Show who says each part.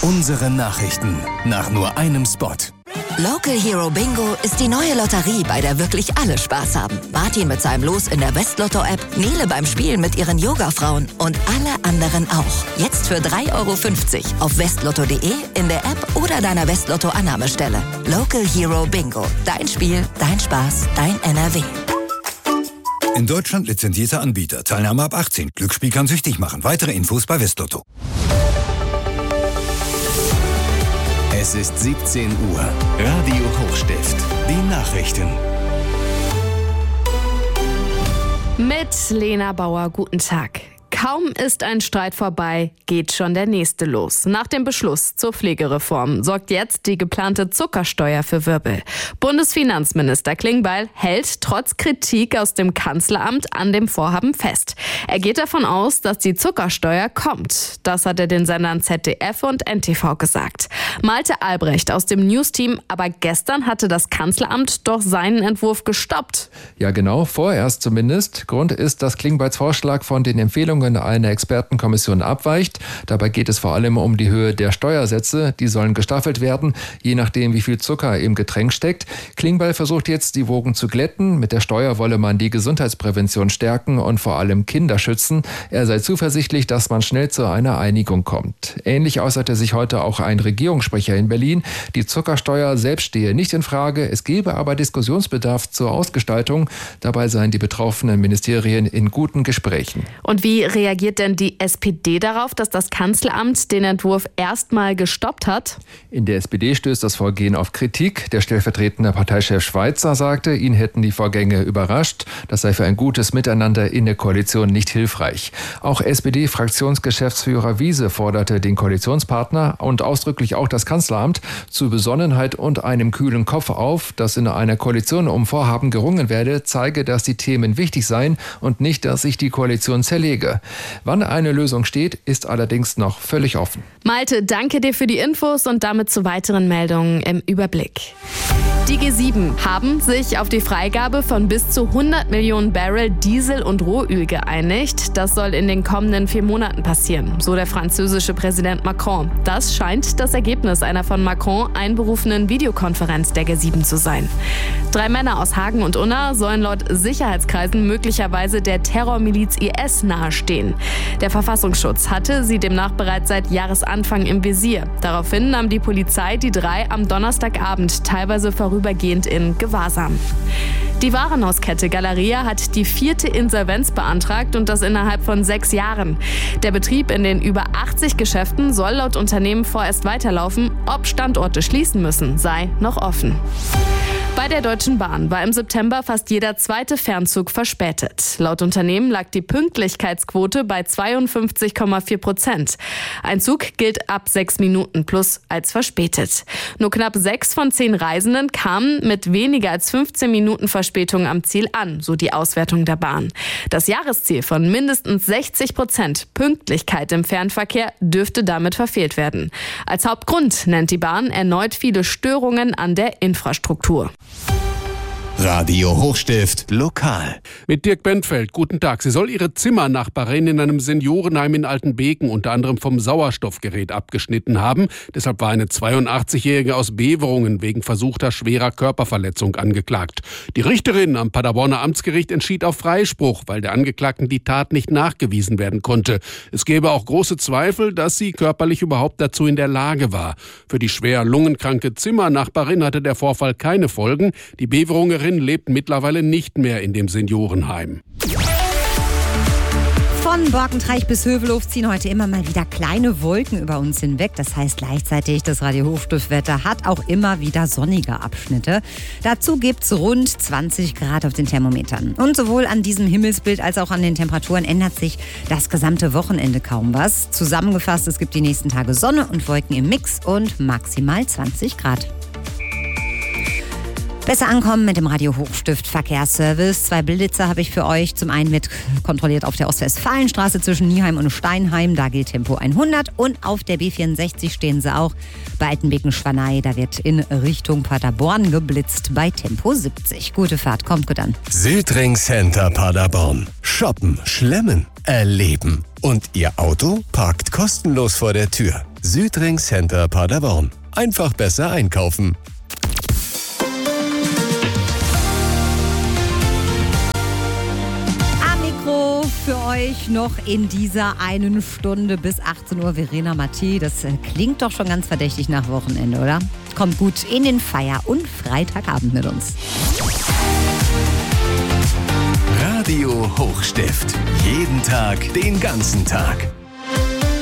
Speaker 1: Unsere Nachrichten nach nur einem Spot.
Speaker 2: Local Hero Bingo ist die neue Lotterie, bei der wirklich alle Spaß haben. Martin mit seinem Los in der Westlotto-App, Nele beim Spielen mit ihren Yoga-Frauen und alle anderen auch. Jetzt für 3,50 € auf westlotto.de, in der App oder deiner Westlotto-Annahmestelle. Local Hero Bingo. Dein Spiel, dein Spaß, dein NRW.
Speaker 3: In Deutschland lizenzierter Anbieter. Teilnahme ab 18. Glücksspiel kann süchtig machen. Weitere Infos bei Westlotto.
Speaker 1: Es ist 17 Uhr. Radio Hochstift. Die Nachrichten.
Speaker 4: Mit Lena Bauer, guten Tag. Kaum ist ein Streit vorbei, geht schon der nächste los. Nach dem Beschluss zur Pflegereform sorgt jetzt die geplante Zuckersteuer für Wirbel. Bundesfinanzminister Klingbeil hält trotz Kritik aus dem Kanzleramt an dem Vorhaben fest. Er geht davon aus, dass die Zuckersteuer kommt. Das hat er den Sendern ZDF und NTV gesagt. Malte Albrecht aus dem News-Team, aber gestern hatte das Kanzleramt doch seinen Entwurf gestoppt.
Speaker 5: Ja genau, vorerst zumindest. Grund ist, dass Klingbeils Vorschlag von den Empfehlungen einer Expertenkommission abweicht. Dabei geht es vor allem um die Höhe der Steuersätze. Die sollen gestaffelt werden, je nachdem, wie viel Zucker im Getränk steckt. Klingbeil versucht jetzt, die Wogen zu glätten. Mit der Steuer wolle man die Gesundheitsprävention stärken und vor allem Kinder schützen. Er sei zuversichtlich, dass man schnell zu einer Einigung kommt. Ähnlich äußerte sich heute auch ein Regierungssprecher in Berlin. Die Zuckersteuer selbst stehe nicht in Frage. Es gebe aber Diskussionsbedarf zur Ausgestaltung. Dabei seien die betroffenen Ministerien in guten Gesprächen.
Speaker 4: Und wie reagiert denn die SPD darauf, dass das Kanzleramt den Entwurf erstmal gestoppt hat?
Speaker 5: In der SPD stößt das Vorgehen auf Kritik. Der stellvertretende Parteichef Schweizer sagte, ihn hätten die Vorgänge überrascht. Das sei für ein gutes Miteinander in der Koalition nicht hilfreich. Auch SPD-Fraktionsgeschäftsführer Wiese forderte den Koalitionspartner und ausdrücklich auch das Kanzleramt zu Besonnenheit und einem kühlen Kopf auf, dass in einer Koalition um Vorhaben gerungen werde, zeige, dass die Themen wichtig seien und nicht, dass sich die Koalition zerlege. Wann eine Lösung steht, ist allerdings noch völlig offen.
Speaker 4: Malte, danke dir für die Infos und damit zu weiteren Meldungen im Überblick. Die G7 haben sich auf die Freigabe von bis zu 100 Millionen Barrel Diesel und Rohöl geeinigt. Das soll in den kommenden 4 Monaten passieren, so der französische Präsident Macron. Das scheint das Ergebnis einer von Macron einberufenen Videokonferenz der G7 zu sein. 3 Männer aus Hagen und Unna sollen laut Sicherheitskreisen möglicherweise der Terrormiliz IS nahestehen. Der Verfassungsschutz hatte sie demnach bereits seit Jahresanfang im Visier. Daraufhin nahm die Polizei die 3 am Donnerstagabend teilweise vorübergehend in Gewahrsam. Die Warenhauskette Galeria hat die 4. Insolvenz beantragt und das innerhalb von 6 Jahren. Der Betrieb in den über 80 Geschäften soll laut Unternehmen vorerst weiterlaufen. Ob Standorte schließen müssen, sei noch offen. Bei der Deutschen Bahn war im September fast jeder 2. Fernzug verspätet. Laut Unternehmen lag die Pünktlichkeitsquote bei 52,4%. Ein Zug gilt ab 6 Minuten plus als verspätet. Nur knapp 6 von 10 Reisenden kamen mit weniger als 15 Minuten Verspätung am Ziel an, so die Auswertung der Bahn. Das Jahresziel von mindestens 60% Pünktlichkeit im Fernverkehr dürfte damit verfehlt werden. Als Hauptgrund nennt die Bahn erneut viele Störungen an der Infrastruktur.
Speaker 1: Radio Hochstift lokal.
Speaker 6: Mit Dirk Bentfeld, guten Tag. Sie soll ihre Zimmernachbarin in einem Seniorenheim in Altenbeken unter anderem vom Sauerstoffgerät abgeschnitten haben. Deshalb war eine 82-Jährige aus Beverungen wegen versuchter schwerer Körperverletzung angeklagt. Die Richterin am Paderborner Amtsgericht entschied auf Freispruch, weil der Angeklagten die Tat nicht nachgewiesen werden konnte. Es gäbe auch große Zweifel, dass sie körperlich überhaupt dazu in der Lage war. Für die schwer lungenkranke Zimmernachbarin hatte der Vorfall keine Folgen. Die Beverungerin lebt mittlerweile nicht mehr in dem Seniorenheim.
Speaker 7: Von Borkenteich bis Hövelhof ziehen heute immer mal wieder kleine Wolken über uns hinweg. Das heißt gleichzeitig, das Radio Hochstift-Wetter hat auch immer wieder sonnige Abschnitte. Dazu gibt's rund 20 Grad auf den Thermometern. Und sowohl an diesem Himmelsbild als auch an den Temperaturen ändert sich das gesamte Wochenende kaum was. Zusammengefasst, es gibt die nächsten Tage Sonne und Wolken im Mix und maximal 20 Grad. Besser ankommen mit dem Radio Hochstift Verkehrsservice. 2 Blitzer habe ich für euch. Zum einen wird kontrolliert auf der Ostwestfalenstraße zwischen Nieheim und Steinheim. Da gilt Tempo 100. Und auf der B64 stehen sie auch bei Altenbeken-Schwanei. Da wird in Richtung Paderborn geblitzt bei Tempo 70. Gute Fahrt, kommt gut an.
Speaker 1: Südring Center Paderborn. Shoppen, schlemmen, erleben. Und Ihr Auto parkt kostenlos vor der Tür. Südring Center Paderborn. Einfach besser einkaufen.
Speaker 7: Am Mikro für euch noch in dieser einen Stunde bis 18 Uhr Verena Mathieu. Das klingt doch schon ganz verdächtig nach Wochenende, oder? Kommt gut in den Feier- und Freitagabend mit uns.
Speaker 1: Radio Hochstift. Jeden Tag, den ganzen Tag.